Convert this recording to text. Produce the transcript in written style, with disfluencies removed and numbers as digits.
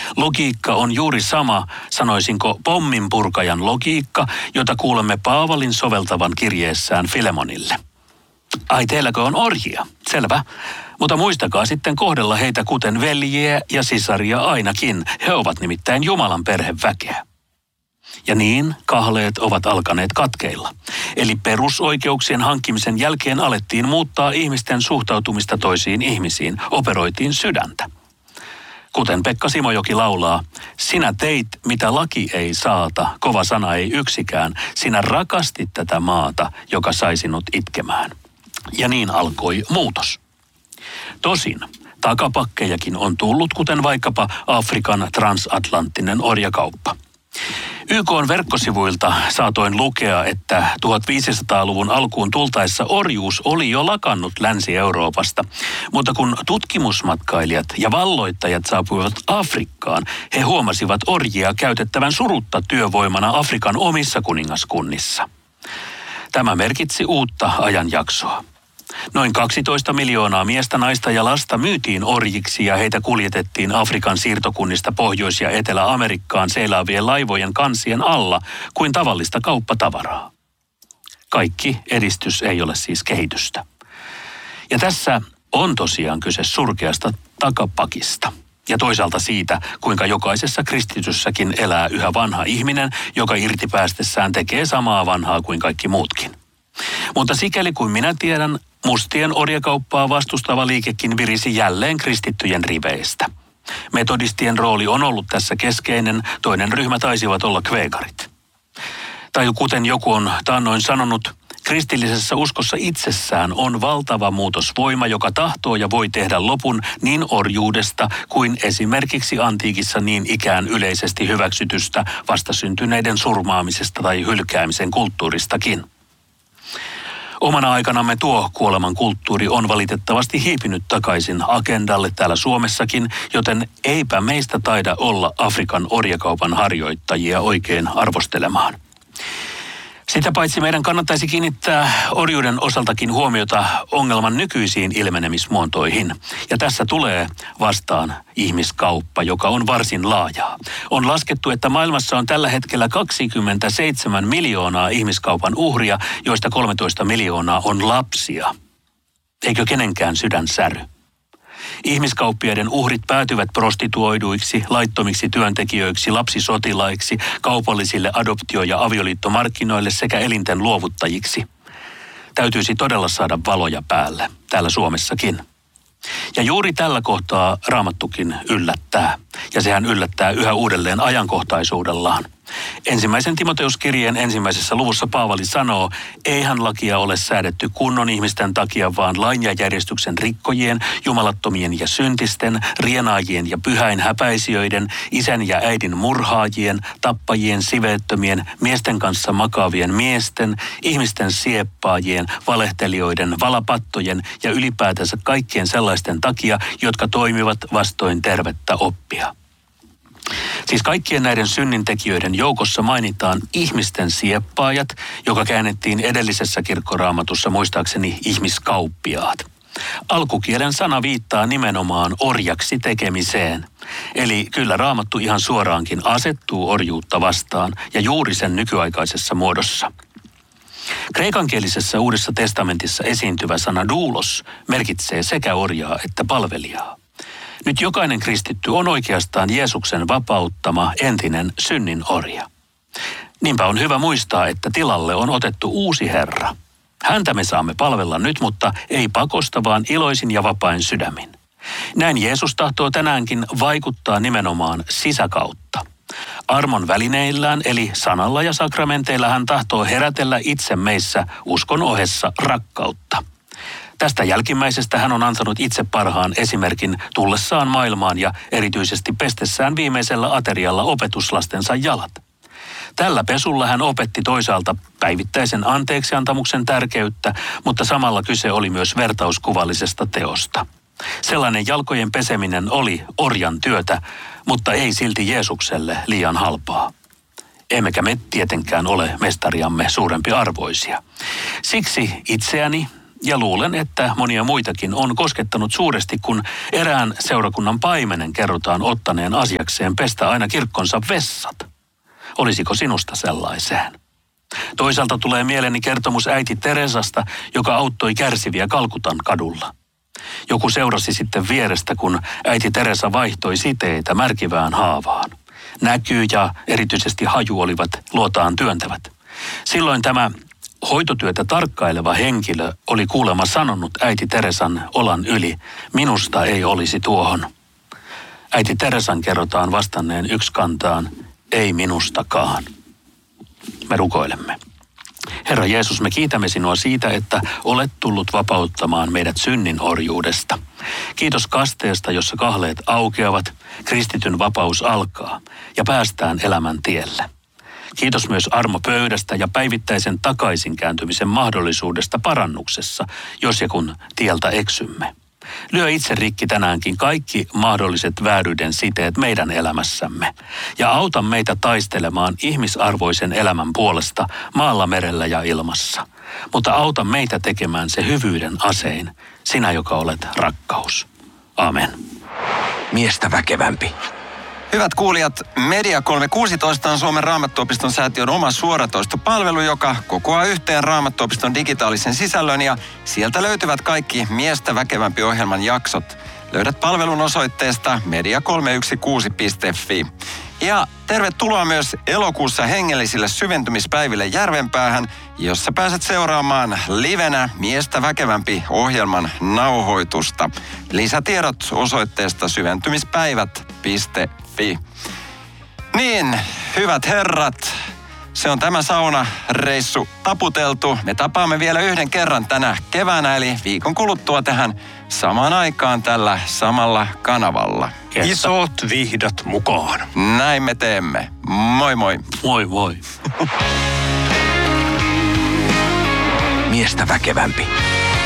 Logiikka on juuri sama, sanoisinko pomminpurkajan logiikka, jota kuulemme Paavalin soveltavan kirjeessään Filemonille. Ai, teilläkö on orjia? Selvä. Mutta muistakaa sitten kohdella heitä kuten veljiä ja sisaria ainakin. He ovat nimittäin Jumalan perheväkeä. Ja niin kahleet ovat alkaneet katkeilla. Eli perusoikeuksien hankkimisen jälkeen alettiin muuttaa ihmisten suhtautumista toisiin ihmisiin, operoitiin sydäntä. Kuten Pekka Simojoki laulaa, sinä teit, mitä laki ei saata, kova sana ei yksikään, sinä rakastit tätä maata, joka sai sinut itkemään. Ja niin alkoi muutos. Tosin takapakkejakin on tullut, kuten vaikkapa Afrikan transatlanttinen orjakauppa. YK:n verkkosivuilta saatoin lukea, että 1500-luvun alkuun tultaessa orjuus oli jo lakannut Länsi-Euroopasta. Mutta kun tutkimusmatkailijat ja valloittajat saapuivat Afrikkaan, he huomasivat orjia käytettävän surutta työvoimana Afrikan omissa kuningaskunnissa. Tämä merkitsi uutta ajanjaksoa. Noin 12 miljoonaa miestä, naista ja lasta myytiin orjiksi ja heitä kuljetettiin Afrikan siirtokunnista Pohjois- ja Etelä-Amerikkaan seilaavien laivojen kansien alla kuin tavallista kauppatavaraa. Kaikki edistys ei ole siis kehitystä. Ja tässä on tosiaan kyse surkeasta takapakista. Ja toisaalta siitä, kuinka jokaisessa kristityssäkin elää yhä vanha ihminen, joka irti päästessään tekee samaa vanhaa kuin kaikki muutkin. Mutta sikäli kuin minä tiedän, mustien orjakauppaa vastustava liikekin virisi jälleen kristittyjen riveistä. Metodistien rooli on ollut tässä keskeinen, toinen ryhmä taisivat olla kveekarit. Tai kuten joku on taannoin sanonut, kristillisessä uskossa itsessään on valtava muutosvoima, joka tahtoo ja voi tehdä lopun niin orjuudesta kuin esimerkiksi antiikissa niin ikään yleisesti hyväksytystä vastasyntyneiden surmaamisesta tai hylkäämisen kulttuuristakin. Omana aikanamme tuo kuoleman kulttuuri on valitettavasti hiipinyt takaisin agendalle täällä Suomessakin, joten eipä meistä taida olla Afrikan orjakaupan harjoittajia oikein arvostelemaan. Sitä paitsi meidän kannattaisi kiinnittää orjuuden osaltakin huomiota ongelman nykyisiin ilmenemismuotoihin. Ja tässä tulee vastaan ihmiskauppa, joka on varsin laajaa. On laskettu, että maailmassa on tällä hetkellä 27 miljoonaa ihmiskaupan uhria, joista 13 miljoonaa on lapsia. Eikö kenenkään sydän säry? Ihmiskauppiaiden uhrit päätyvät prostituoiduiksi, laittomiksi työntekijöiksi, lapsisotilaiksi, kaupallisille adoptio- ja avioliittomarkkinoille sekä elinten luovuttajiksi. Täytyisi todella saada valoja päälle, täällä Suomessakin. Ja juuri tällä kohtaa Raamattukin yllättää, ja sehän yllättää yhä uudelleen ajankohtaisuudellaan. Ensimmäisen Timoteuskirjeen 1. luvussa Paavali sanoo, eihän lakia ole säädetty kunnon ihmisten takia, vaan lain ja järjestyksen rikkojien, jumalattomien ja syntisten, rienaajien ja pyhäin häpäisijöiden, isän ja äidin murhaajien, tappajien, siveettömien, miesten kanssa makaavien miesten, ihmisten sieppaajien, valehtelijoiden, valapattojen ja ylipäätänsä kaikkien sellaisten takia, jotka toimivat vastoin tervettä oppia. Siis kaikkien näiden synnintekijöiden joukossa mainitaan ihmisten sieppaajat, joka käännettiin edellisessä kirkkoraamatussa muistaakseni ihmiskauppiaat. Alkukielen sana viittaa nimenomaan orjaksi tekemiseen. Eli kyllä Raamattu ihan suoraankin asettuu orjuutta vastaan ja juuri sen nykyaikaisessa muodossa. Kreikankielisessä Uudessa testamentissa esiintyvä sana doulos merkitsee sekä orjaa että palvelijaa. Nyt jokainen kristitty on oikeastaan Jeesuksen vapauttama entinen synnin orja. Niinpä on hyvä muistaa, että tilalle on otettu uusi Herra. Häntä me saamme palvella nyt, mutta ei pakosta, vaan iloisin ja vapain sydämin. Näin Jeesus tahtoo tänäänkin vaikuttaa nimenomaan sisäkautta. Armon välineillään eli sanalla ja sakramenteilla hän tahtoo herätellä itse meissä uskon ohessa rakkautta. Tästä jälkimmäisestä hän on antanut itse parhaan esimerkin tullessaan maailmaan ja erityisesti pestessään viimeisellä aterialla opetuslastensa jalat. Tällä pesulla hän opetti toisaalta päivittäisen anteeksiantamuksen tärkeyttä, mutta samalla kyse oli myös vertauskuvallisesta teosta. Sellainen jalkojen peseminen oli orjan työtä, mutta ei silti Jeesukselle liian halpaa. Emmekä me tietenkään ole mestariamme suurempi arvoisia. Siksi itseäni Ja luulen, että monia muitakin on koskettanut suuresti, kun erään seurakunnan paimenen kerrotaan ottaneen asiakseen pestä aina kirkkonsa vessat. Olisiko sinusta sellaiseen? Toisaalta tulee mieleeni kertomus äiti Teresasta, joka auttoi kärsiviä Kalkutan kadulla. Joku seurasi sitten vierestä, kun äiti Teresa vaihtoi siteitä märkivään haavaan. Näky ja erityisesti haju olivat luotaan työntävät. Silloin tämä hoitotyötä tarkkaileva henkilö oli kuulemma sanonut äiti Teresan olan yli, minusta ei olisi tuohon. Äiti Teresan kerrotaan vastanneen yksikantaan, ei minustakaan. Me rukoilemme. Herra Jeesus, me kiitämme sinua siitä, että olet tullut vapauttamaan meidät synnin orjuudesta. Kiitos kasteesta, jossa kahleet aukeavat, kristityn vapaus alkaa ja päästään elämän tielle. Kiitos myös armopöydästä ja päivittäisen takaisinkääntymisen mahdollisuudesta parannuksessa, jos ja kun tieltä eksymme. Lyö itse rikki tänäänkin kaikki mahdolliset vääryyden siteet meidän elämässämme ja auta meitä taistelemaan ihmisarvoisen elämän puolesta maalla, merellä ja ilmassa. Mutta auta meitä tekemään se hyvyyden asein, sinä joka olet rakkaus. Amen. Miestä väkevämpi. Hyvät kuulijat, Media 316 on Suomen Raamattuopiston säätiön oma suoratoistopalvelu, joka kokoaa yhteen Raamattuopiston digitaalisen sisällön ja sieltä löytyvät kaikki Miestä väkevämpi -ohjelman jaksot. Löydät palvelun osoitteesta media316.fi. Ja tervetuloa myös elokuussa hengellisille syventymispäiville Järvenpäähän, jossa pääset seuraamaan livenä Miestä väkevämpi -ohjelman nauhoitusta. Lisätiedot osoitteesta syventymispäivät.fi. Niin, hyvät herrat, se on tämä saunareissu taputeltu. Me tapaamme vielä yhden kerran tänä keväänä, eli viikon kuluttua tähän samaan aikaan tällä samalla kanavalla. Isot vihdat mukaan. Näin me teemme. Moi moi. Moi moi. Miestä väkevämpi.